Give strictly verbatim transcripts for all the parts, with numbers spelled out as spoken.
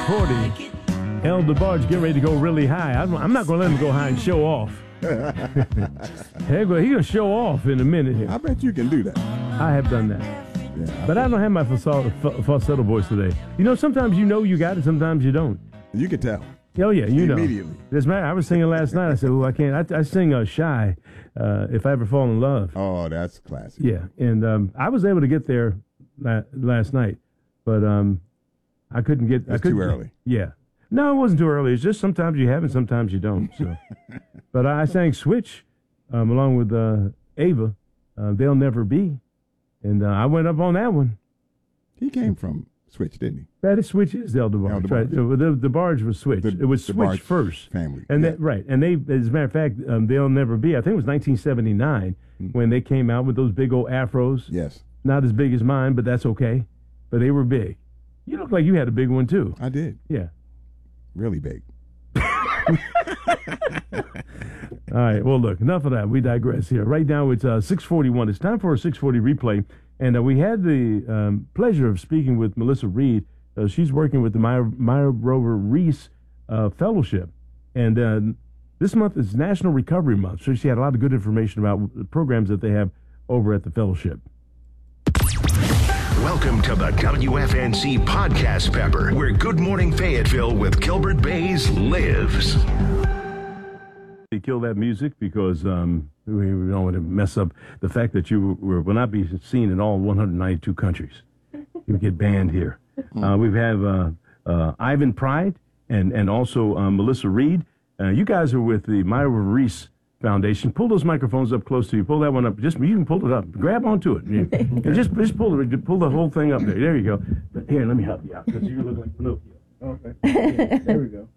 forty. El DeBarge getting ready to go really high. I'm, I'm not going to let him go high and show off. Heck, well, he's going to show off in a minute here. I bet you can do that. I have done that. Yeah, but I don't have my falsetto, falsetto voice today. You know, sometimes you know you got it, sometimes you don't. You can tell. Oh, yeah, you know. Immediately. As matter, I was singing last night. I said, oh, I can't. I, I sing uh, Shy, uh, If I Ever Fall in Love. Oh, that's classic. Yeah, and um, I was able to get there la- last night, but um, I couldn't get. It's I couldn't, too early. Yeah. No, it wasn't too early. It's just sometimes you have and sometimes you don't. So, but I sang Switch um, along with uh, Ava. Uh, They'll Never Be, and uh, I went up on that one. He came from Switch, didn't he? That is Switch is El DeBarge. El DeBarge. Right? The, the Barge was Switch. The, it was the Switch Barge first. Family. And yeah. that, right. And they, as a matter of fact, um, They'll Never Be. I think it was nineteen seventy-nine mm-hmm. when they came out with those big old afros. Yes. Not as big as mine, but that's okay. But they were big. You look like you had a big one too. I did. Yeah. Really big. All right. Well, look, enough of that. We digress here. Right now it's uh, six forty-one. It's time for a six forty replay. And uh, we had the um, pleasure of speaking with Melissa Reed. Uh, she's working with the Myra, Myra Rover Reese uh, Fellowship. And uh, this month is National Recovery Month. So she had a lot of good information about the programs that they have over at the Fellowship. Welcome to the W F N C Podcast Pepper, where Good Morning Fayetteville with Gilbert Bays lives. They kill that music because um, we don't want to mess up the fact that you will not be seen in all one hundred ninety-two countries. You get banned here. Uh, we have uh, uh, Ivan Pride and, and also uh, Melissa Reed. Uh, you guys are with the Myra Reese Foundation. Pull those microphones up close to you. Pull that one up. Just you can pull it up. Grab onto it. You, just just pull it. Pull the whole thing up there. There you go. But here, let me help you out because you look like Pinocchio. Okay. Yeah, there we go.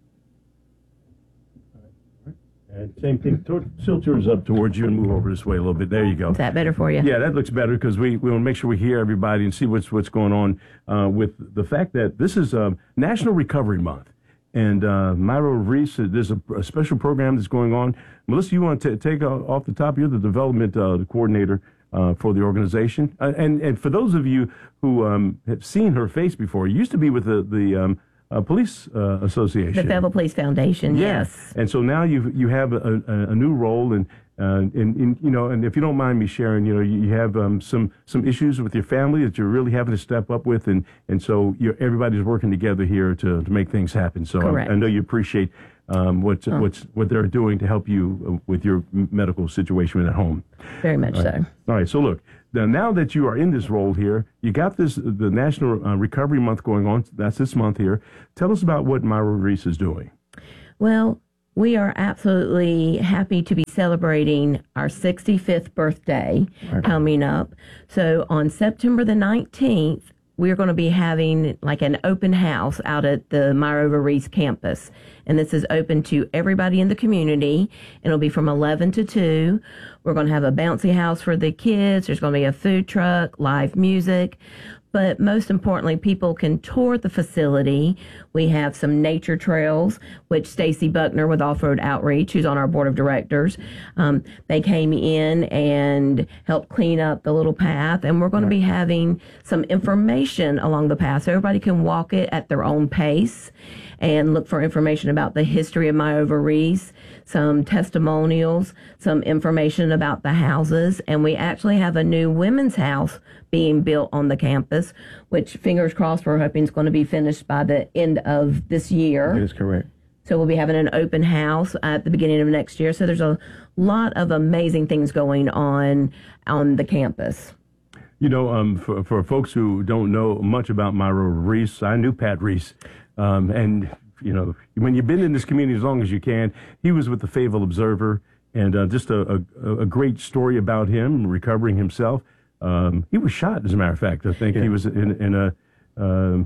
And same thing. Tilt yours up towards you and move over this way a little bit. There you go. Is that better for you? Yeah, that looks better because we, we want to make sure we hear everybody and see what's what's going on uh, with the fact that this is uh, National Recovery Month. And uh, Myra Reese, uh, there's a, a special program that's going on. Melissa, you want to take uh, off the top? You're the development uh, the coordinator uh, for the organization. Uh, and, and for those of you who um, have seen her face before, you used to be with the, the um, uh, Police uh, Association. The Fayetteville Police Foundation, yeah. yes. And so now you you have a, a, a new role, and, uh, and, and, you know, and if you don't mind me sharing, you know, you have um, some some issues with your family that you're really having to step up with, and, and so you're, everybody's working together here to, to make things happen. So I, I know you appreciate um, what, oh. what's, what they're doing to help you with your medical situation at home. Very much All so. Right. All right, so look, now, now that you are in this role here, you got this the National uh, Recovery Month going on. That's this month here. Tell us about what Myra Reese is doing. Well, we are absolutely happy to be celebrating our sixty-fifth birthday right. coming up. So on September the nineteenth, we're going to be having like an open house out at the Myra Reese campus. And this is open to everybody in the community. It'll be from eleven to two. We're going to have a bouncy house for the kids. There's going to be a food truck, live music. But most importantly, people can tour the facility. We have some nature trails, which Stacy Buckner with Off-Road Outreach, who's on our board of directors, um, they came in and helped clean up the little path. And we're going to be having some information along the path so everybody can walk it at their own pace and look for information about the history of Myra Reese, some testimonials, some information about the houses. And we actually have a new women's house being built on the campus, which, fingers crossed, we're hoping is going to be finished by the end of this year. That is correct. So we'll be having an open house at the beginning of next year. So there's a lot of amazing things going on on the campus. You know, um, for, for folks who don't know much about Myra Reese, I knew Pat Reese. Um, and, you know, when you've been in this community as long as you can, he was with the Fayetteville Observer, and uh, just a, a, a great story about him recovering himself. Um, he was shot, as a matter of fact. I think yeah. he was in, in a uh,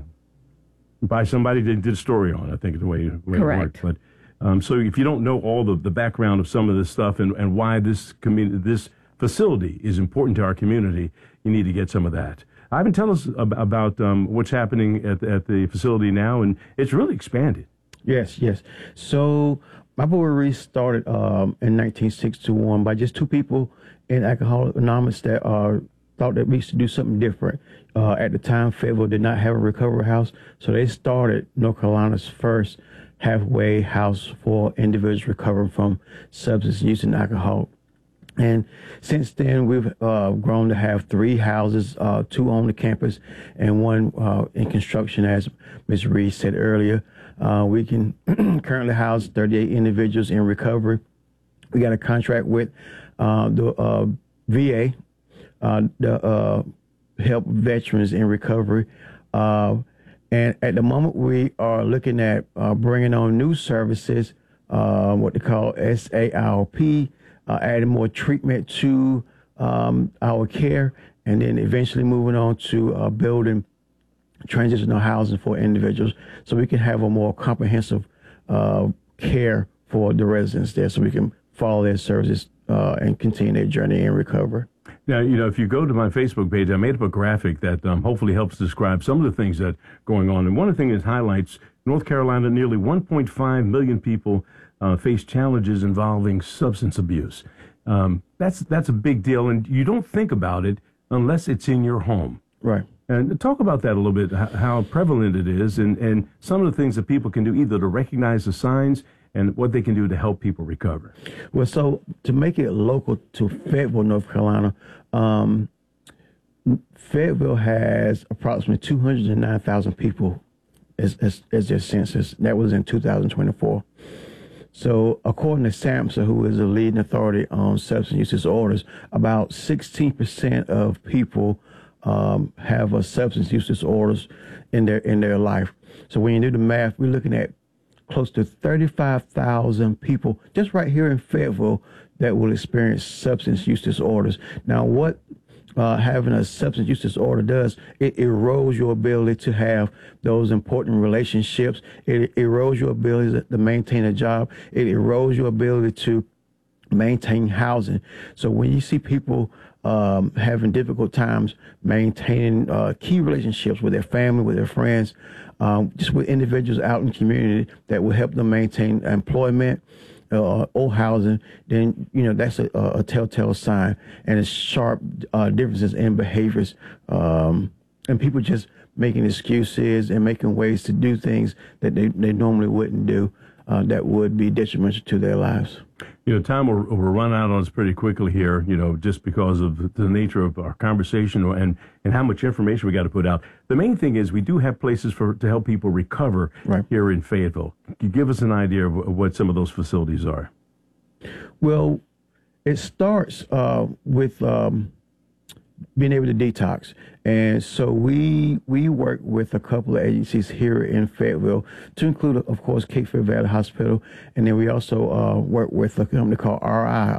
by somebody that did a story on. I think the way, the way Correct. it worked. But um, so if you don't know all the, the background of some of this stuff and, and why this community, this facility is important to our community, you need to get some of that. Ivan, tell us ab- about um, what's happening at at the facility now, and it's really expanded. Yes, yes. So Myra Reese started um, in nineteen sixty-one by just two people in Alcoholics Anonymous that are thought that we should do something different. Uh, at the time, Fayetteville did not have a recovery house, so they started North Carolina's first halfway house for individuals recovering from substance use and alcohol. And since then, we've uh, grown to have three houses, uh, two on the campus and one uh, in construction, as Miz Reed said earlier. Uh, we can currently house thirty-eight individuals in recovery. We got a contract with uh, the uh, V A, uh, the uh, help veterans in recovery. Uh, and at the moment, we are looking at uh, bringing on new services, uh, what they call S A R P, uh, adding more treatment to um, our care, and then eventually moving on to uh, building transitional housing for individuals so we can have a more comprehensive uh, care for the residents there, so we can follow their services uh, and continue their journey in recovery. Now, you know, if you go to my Facebook page, I made up a graphic that um, hopefully helps describe some of the things that are going on. And one of the things that highlights North Carolina, nearly one point five million people uh, face challenges involving substance abuse. Um, that's that's a big deal, and you don't think about it unless it's in your home. Right. And talk about that a little bit, how prevalent it is, and, and some of the things that people can do either to recognize the signs and what they can do to help people recover. Well, so to make it local to Fayetteville, North Carolina, um, Fayetteville has approximately two hundred nine thousand people as, as, as their census. That was in two thousand twenty-four. So according to SAMHSA, who is the leading authority on substance use disorders, about sixteen percent of people um, have a substance use disorders in their in their life. So when you do the math, we're looking at close to thirty-five thousand people just right here in Fayetteville that will experience substance use disorders. Now, what uh, having a substance use disorder does, it erodes your ability to have those important relationships. It erodes your ability to maintain a job. It erodes your ability to maintain housing. So when you see people um, having difficult times maintaining uh, key relationships with their family, with their friends, um, just with individuals out in the community that will help them maintain employment uh, or housing, then, you know, that's a, a telltale sign. And it's sharp uh, differences in behaviors um, and people just making excuses and making ways to do things that they, they normally wouldn't do uh, that would be detrimental to their lives. You know, time will, will run out on us pretty quickly here, you know, just because of the nature of our conversation and, and how much information we got to put out. The main thing is we do have places for to help people recover right here in Fayetteville. Can you give us an idea of what some of those facilities are? Well, it starts uh, with um, being able to detox. And so we we work with a couple of agencies here in Fayetteville, to include, of course, Cape Fear Valley Hospital. And then we also uh, work with a company called R I,